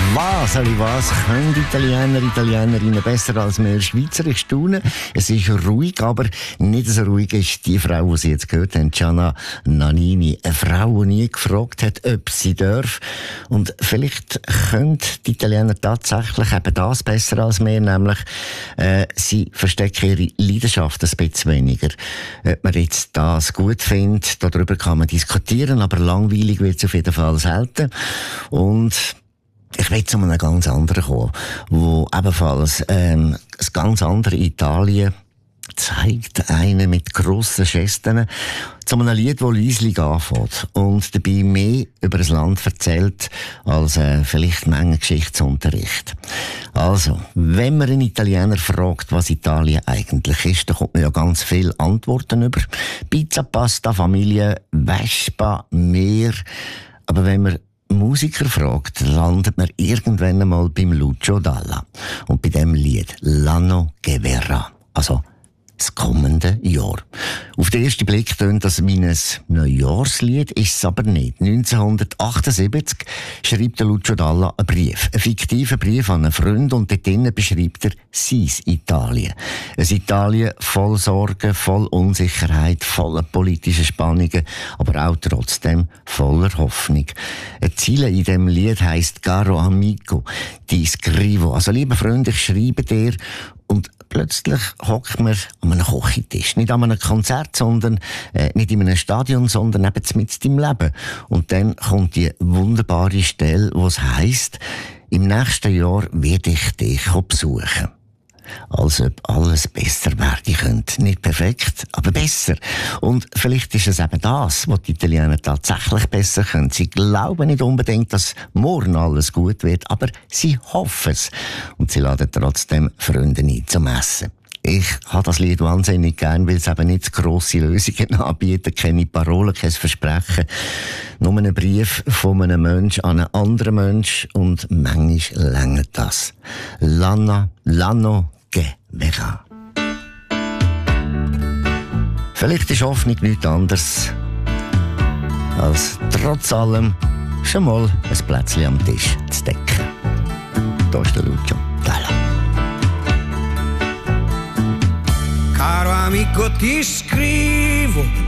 Was können Italienerinnen besser als wir Schweizer? Ich staune. Es ist ruhig, aber nicht so ruhig ist die Frau, die Sie jetzt gehört haben, Gianna Nannini. Eine Frau, die nie gefragt hat, ob sie darf. Und vielleicht können die Italiener tatsächlich eben das besser als wir, nämlich sie verstecken ihre Leidenschaft ein bisschen weniger. Ob man jetzt das gut findet, darüber kann man diskutieren, aber langweilig wird es auf jeden Fall selten. Und ich will zu einem ganz anderen kommen, wo ebenfalls ein ganz anderes Italien zeigt, einen mit grossen Gesten, zu einem Lied, das leislich anfängt und dabei mehr über das Land erzählt als vielleicht Menge Geschichtsunterricht. Also, wenn man einen Italiener fragt, was Italien eigentlich ist, dann kommt man ja ganz viele Antworten über. Pizza, Pasta, Familie, Vespa, Meer. Aber wenn man Musiker fragt, landet man irgendwann einmal beim Lucio Dalla. Und bei dem Lied «L'anno che verrà», also das kommende Jahr. Auf den ersten Blick tönt das wie ein Neujahrslied, ist es aber nicht. 1978 schreibt der Lucio Dalla einen Brief. Einen fiktiven Brief an einen Freund und dort drinnen beschreibt er sein Italien. Ein Italien voll Sorgen, voll Unsicherheit, voller politischer Spannungen, aber auch trotzdem voller Hoffnung. Eine Zeile in diesem Lied heisst «Caro amico, ti scrivo». Also, lieber Freund, ich schreibe dir. Und plötzlich hockt man an einem Kochentisch. Nicht an einem Konzert, sondern nicht in einem Stadion, sondern eben mitten im Leben. Und dann kommt die wunderbare Stelle, wo es heisst, im nächsten Jahr werde ich dich besuchen. Als ob alles besser werden könnte. Nicht perfekt, aber besser. Und vielleicht ist es eben das, was die Italiener tatsächlich besser können. Sie glauben nicht unbedingt, dass morgen alles gut wird, aber sie hoffen es. Und sie laden trotzdem Freunde ein zum Essen. Ich habe das Lied wahnsinnig gern, weil es eben nicht zu grosse Lösungen anbietet, keine Parolen, kein Versprechen. Nur einen Brief von einem Menschen an einen anderen Menschen und manchmal längert das. L'anno che verrà. Vielleicht ist Hoffnung nichts anderes, als trotz allem schon mal ein Plätzchen am Tisch zu decken. Da ist der Lucio Dalla. Caro amico, ti scrivo